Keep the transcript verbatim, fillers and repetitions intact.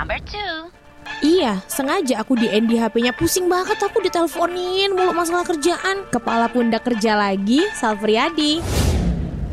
number two. Iya, sengaja aku di-end di H P-nya. Pusing banget aku diteleponin mulu masalah kerjaan. Kepala pundak kerja lagi, Salpriadi.